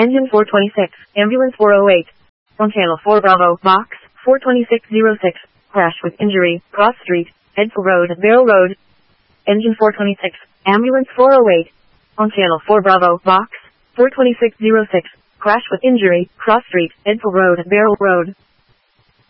Engine 426, Ambulance 408. On Channel 4 Bravo, Box 42606. Crash with injury, Cross Street, Edsel Road, Barrel Road. Engine 426, Ambulance 408. On Channel 4 Bravo, Box 42606. Crash with injury, Cross Street, Edsel Road, Barrel Road.